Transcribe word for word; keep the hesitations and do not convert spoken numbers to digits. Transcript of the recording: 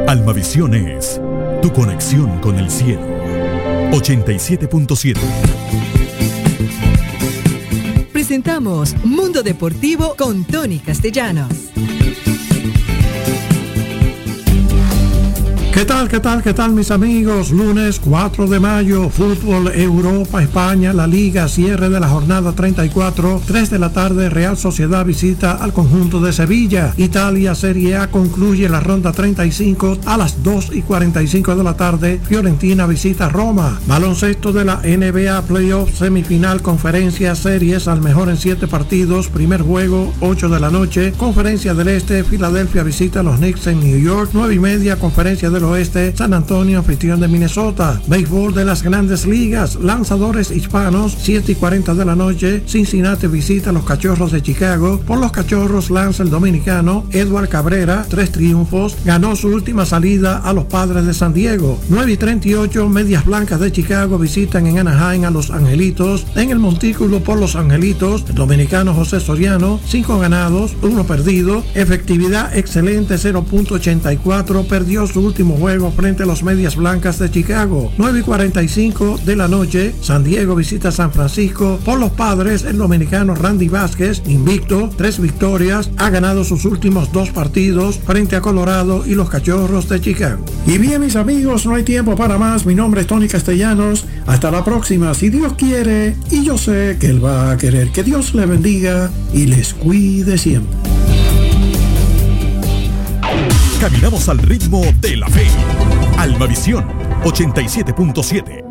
Almavisión es tu conexión con el cielo. ochenta y siete punto siete. Presentamos Mundo Deportivo con Tony Castellanos. ¿Qué tal, qué tal, qué tal, mis amigos? Lunes cuatro de mayo, fútbol, Europa, España, la Liga, cierre de la jornada treinta y cuatro, tres de la tarde, Real Sociedad visita al conjunto de Sevilla. Italia, Serie A, concluye la ronda treinta y cinco a las dos y cuarenta y cinco de la tarde, Fiorentina visita Roma. Baloncesto de la N B A, playoff, semifinal, conferencia, series, al mejor en siete partidos, primer juego, ocho de la noche, conferencia del Este, Filadelfia visita a los Knicks en New York, nueve y media, conferencia del Oeste, San Antonio, anfitrión de Minnesota. Béisbol de las Grandes Ligas, lanzadores hispanos, siete y cuarenta de la noche, Cincinnati visita a los Cachorros de Chicago. Por los Cachorros lanza el dominicano Edward Cabrera, tres triunfos, ganó su última salida a los Padres de San Diego. nueve y treinta y ocho, Medias Blancas de Chicago visitan en Anaheim a los Angelitos. En el montículo por los Angelitos, el dominicano José Soriano, cinco ganados, uno perdido, efectividad excelente, cero punto ochenta y cuatro, perdió su último juego frente a los Medias Blancas de Chicago. nueve y cuarenta y cinco de la noche, San Diego visita San Francisco. Por los Padres, el dominicano Randy Vázquez, invicto, tres victorias, ha ganado sus últimos dos partidos frente a Colorado y los Cachorros de Chicago. Y bien, mis amigos, no hay tiempo para más. Mi nombre es Tony Castellanos. Hasta la próxima, si Dios quiere, y yo sé que Él va a querer. Que Dios le bendiga y les cuide siempre. Caminamos al ritmo de la fe. Almavisión ochenta y siete punto siete.